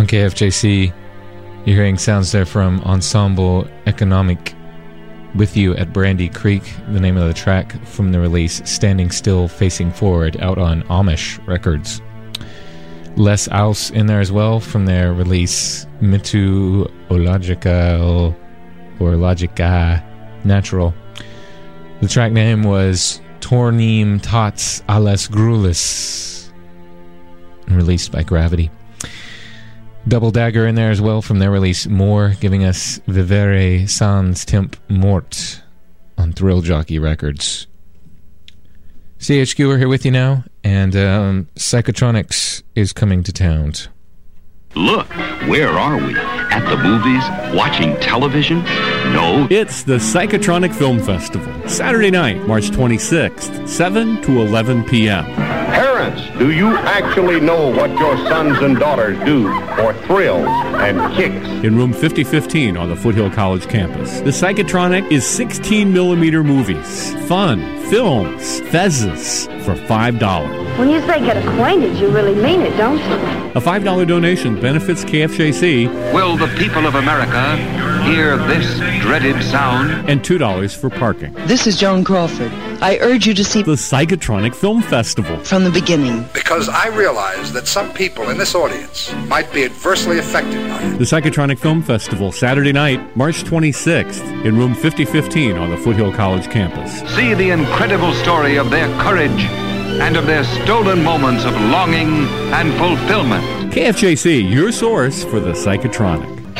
On KFJC, you're hearing sounds there from Ensemble Economic, With You at Brandy Creek, the name of the track from the release Standing Still Facing Forward, out on Amish Records. Les Aus in there as well from their release Mythological or Logica Natural. The track name was Tornim Tots Alles Grulis, released by Gravity. Double Dagger in there as well from their release More, giving us Vivere Sans Temp Mort on Thrill Jockey Records. CHQ, we're here with you now, and Psychotronics is coming to town. Look, where are we? At the movies? Watching television? No. It's the Psychotronic Film Festival, Saturday night, March 26th, 7 to 11 p.m. Parents, do you actually know what your sons and daughters do for thrills and kicks? In room 5015 on the Foothill College campus. The Psychotronic is 16mm movies, fun, films, fezzes for $5. When you say get acquainted, you really mean it, don't you? A $5 donation benefits KFJC. Will the people of America hear this dreaded sound? And $2 for parking. This is Joan Crawford. I urge you to see the Psychotronic Film Festival from the beginning. Because I realize that some people in this audience might be adversely affected by it. The Psychotronic Film Festival, Saturday night, March 26th, in room 5015 on the Foothill College campus. See the incredible story of their courage and of their stolen moments of longing and fulfillment. KFJC, your source for the Psychotronic.